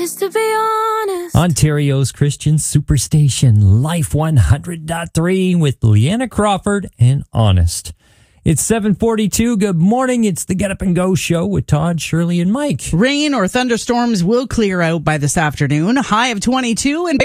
Just to be honest. Ontario's Christian Superstation, Life 100.3 with Leanna Crawford and Honest. It's 7:42. Good morning. It's the Get Up and Go show with Todd, Shirley, and Mike. Rain or thunderstorms will clear out by this afternoon. High of 22 and